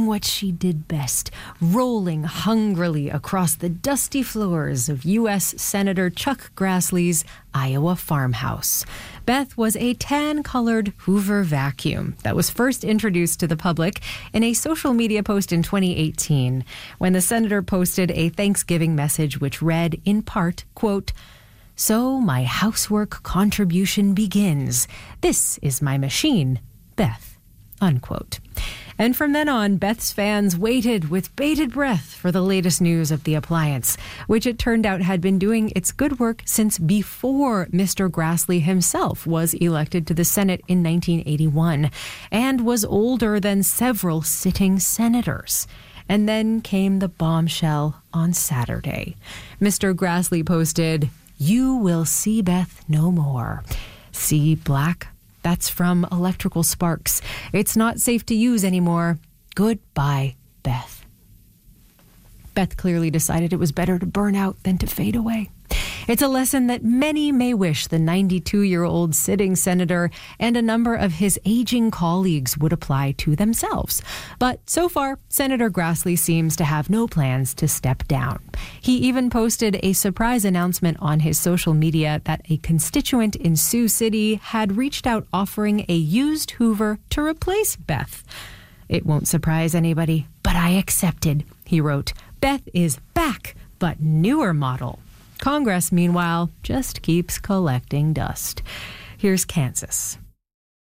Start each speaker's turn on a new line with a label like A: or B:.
A: what she did best, rolling hungrily across the dusty floors of U.S. Senator Chuck Grassley's Iowa farmhouse. Beth was a tan-colored Hoover vacuum that was first introduced to the public in a social media post in 2018, when the senator posted a Thanksgiving message which read, in part, quote, "So my housework contribution begins. This is my machine, Beth," unquote. And from then on, Beth's fans waited with bated breath for the latest news of the appliance, which it turned out had been doing its good work since before Mr. Grassley himself was elected to the Senate in 1981, and was older than several sitting senators. And then came the bombshell on Saturday. Mr. Grassley posted, "You will see Beth no more. See black? That's from Electrical Sparks. It's not safe to use anymore. Goodbye, Beth." Beth clearly decided it was better to burn out than to fade away. It's a lesson that many may wish the 92-year-old sitting senator and a number of his aging colleagues would apply to themselves. But so far, Senator Grassley seems to have no plans to step down. He even posted a surprise announcement on his social media that a constituent in Sioux City had reached out offering a used Hoover to replace Beth. "It won't surprise anybody, but I accepted," he wrote. "Beth is back, but newer model." Congress, meanwhile, just keeps collecting dust. Here's Kansas.